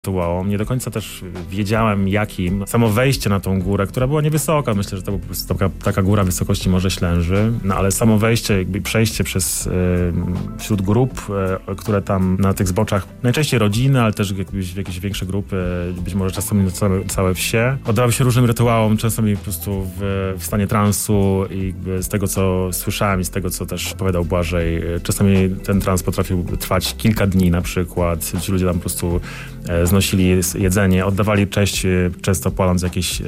rytuałom. Nie do końca też wiedziałem jakim. Samo wejście na tą górę, która była niewysoka, myślę, że to była po prostu taka góra wysokości Morze Ślęży, no ale samo wejście, jakby przejście przez wśród grup, które tam na tych zboczach, najczęściej rodziny, ale też jakieś większe grupy, być może czasami całe wsie, oddawały się różnym rytuałom, czasami po prostu w stanie transu i jakby z tego, co słyszałem i z tego, co też opowiadał Błażej, czasami ten trans potrafił trwać kilka dni na przykład. Ci ludzie tam po prostu znosili jedzenie, oddawali cześć, często paląc jakieś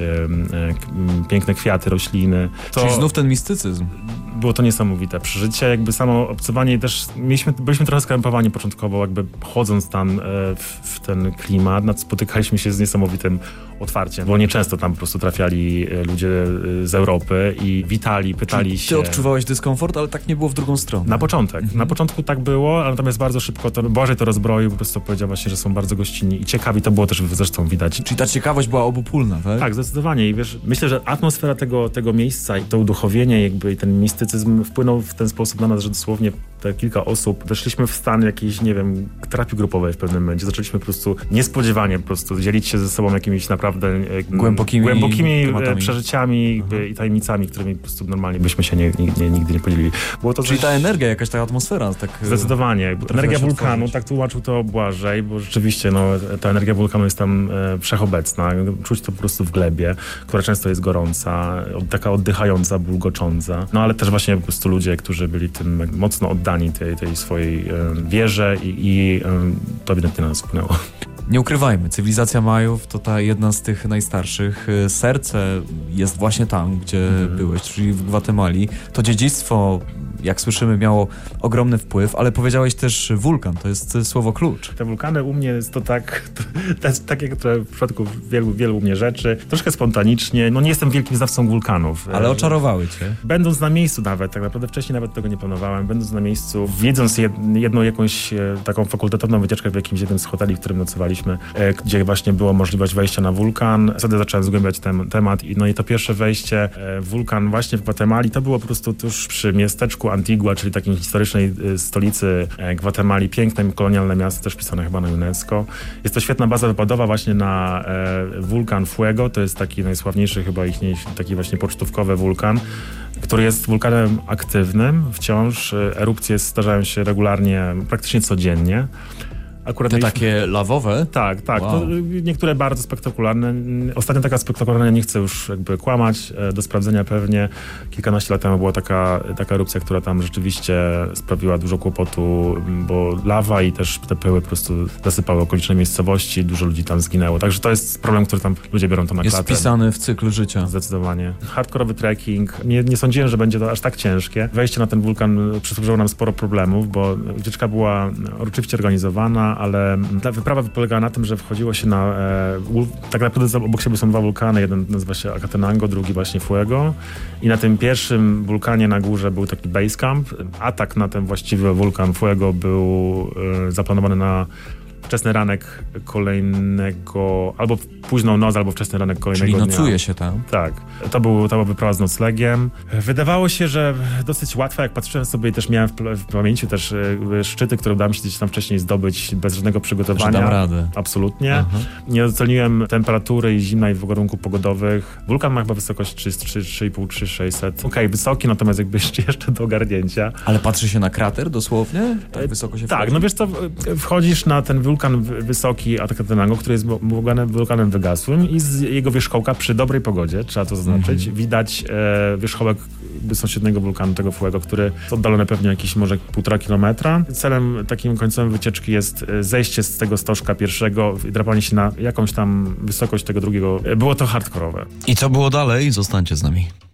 piękne kwiaty, rośliny. Czyli znów ten mistycyzm. Było to niesamowite przeżycie, jakby samo obcowanie też, byliśmy trochę skrępowani początkowo, jakby chodząc tam w ten klimat, spotykaliśmy się z niesamowitym otwarciem, bo nieczęsto tam po prostu trafiali ludzie z Europy i witali, pytali się. Ty odczuwałeś dyskomfort, ale tak nie było w drugą stronę. Na początek. Na początku tak było, natomiast bardzo szybko Błażej to rozbroił, po prostu powiedział właśnie, że są bardzo gościnni i ciekawi, to było też zresztą widać. Czyli ta ciekawość była obopólna, tak? Tak, zdecydowanie. I wiesz, myślę, że atmosfera tego miejsca i to uduchowienie jakby i ten mistycyzm wpłynął w ten sposób na nas, że dosłownie te kilka osób weszliśmy w stan jakiejś, nie wiem, terapii grupowej w pewnym momencie. Zaczęliśmy po prostu niespodziewanie po prostu dzielić się ze sobą jakimiś naprawdę głębokimi przeżyciami i tajemnicami, którymi po prostu normalnie byśmy się nigdy nie podzielili. Było to Czyli ta energia, jakaś ta atmosfera. Tak, zdecydowanie. Energia wulkanu, tak tłumaczył to Błażej, bo rzeczywiście ta energia wulkanu jest tam wszechobecna. Czuć to po prostu w glebie, która często jest gorąca, taka oddychająca, bulgocząca. No ale też właśnie po prostu ludzie, którzy byli tym mocno oddani tej swojej wierze i to ewidentnie na nas wpłynęło. Nie ukrywajmy, cywilizacja Majów to ta jedna z tych najstarszych. Serce jest właśnie tam, gdzie byłeś, czyli w Gwatemali. To dziedzictwo, jak słyszymy, miało ogromny wpływ, ale powiedziałeś też wulkan, to jest słowo klucz. Te wulkany u mnie jest to jest tak jak w przypadku wielu u mnie rzeczy, troszkę spontanicznie. No nie jestem wielkim znawcą wulkanów. Ale oczarowały cię. Będąc na miejscu nawet, tak naprawdę wcześniej nawet tego nie planowałem, będąc na miejscu, wiedząc jedną jakąś taką fakultatywną wycieczkę w jakimś jednym z hoteli, w którym nocowaliśmy, gdzie właśnie była możliwość wejścia na wulkan. Wtedy zacząłem zgłębiać ten temat i to pierwsze wejście wulkan właśnie w Gwatemali, to było po prostu tuż przy miasteczku Antigua, czyli takiej historycznej stolicy Gwatemali, piękne kolonialne miasto, też pisane chyba na UNESCO. Jest to świetna baza wypadowa właśnie na wulkan Fuego, to jest taki najsławniejszy chyba ich taki właśnie pocztówkowy wulkan, który jest wulkanem aktywnym wciąż. Erupcje zdarzają się regularnie, praktycznie codziennie. Akurat te takie lawowe? Tak. Wow. To niektóre bardzo spektakularne. Ostatnia taka spektakularna, nie chcę już jakby kłamać, do sprawdzenia pewnie. Kilkanaście lat temu była taka erupcja, która tam rzeczywiście sprawiła dużo kłopotu, bo lawa i też te pyły po prostu zasypały okoliczne miejscowości, dużo ludzi tam zginęło. Także to jest problem, który tam ludzie biorą to na klatę. Jest wpisany w cykl życia. Zdecydowanie. Hardkorowy trekking. Nie sądziłem, że będzie to aż tak ciężkie. Wejście na ten wulkan przysłużyło nam sporo problemów, bo wycieczka była oczywiście organizowana, ale ta wyprawa polegała na tym, że wchodziło się na... tak naprawdę obok siebie są dwa wulkany. Jeden nazywa się Acatenango, drugi właśnie Fuego. I na tym pierwszym wulkanie na górze był taki base camp. Atak na ten właściwy wulkan Fuego był zaplanowany na wczesny ranek kolejnego, albo późną noc, albo wczesny ranek kolejnego dnia. Czyli nocuje się tam? Tak. To była wyprawa z noclegiem. Wydawało się, że dosyć łatwa, jak patrzyłem sobie i też miałem w pamięci też szczyty, które udało mi się gdzieś tam wcześniej zdobyć bez żadnego przygotowania. Że dam radę. Absolutnie. Aha. Nie doceniłem temperatury i zimna i warunków pogodowych. Wulkan ma chyba wysokość 3,5-3,600. Okej, wysoki, natomiast jakby jeszcze do ogarnięcia. Ale patrzy się na krater dosłownie? Tak wysoko się wchodzi? Tak, no wiesz co, wchodzisz na ten wulkan wysoki Acatenango, który jest wulkanem wygasłym i z jego wierzchołka przy dobrej pogodzie, trzeba to zaznaczyć, widać wierzchołek sąsiedniego wulkanu, tego Fuego, który jest oddalony pewnie jakieś może 1,5 kilometra. Celem takim końcowym wycieczki jest zejście z tego stożka pierwszego i drapanie się na jakąś tam wysokość tego drugiego. Było to hardkorowe. I co było dalej? Zostańcie z nami.